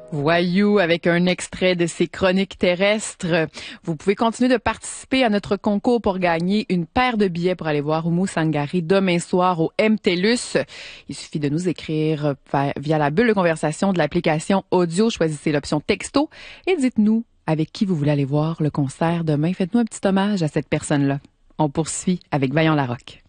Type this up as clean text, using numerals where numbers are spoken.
Voyou avec un extrait de ses chroniques terrestres. Vous pouvez continuer de participer à notre concours pour gagner une paire de billets pour aller voir Oumou Sangaré demain soir au MTLUS. Il suffit de nous écrire via la bulle de conversation de l'application audio. Choisissez l'option texto et dites-nous avec qui vous voulez aller voir le concert demain. Faites-nous un petit hommage à cette personne-là. On poursuit avec Vaillant Larocque.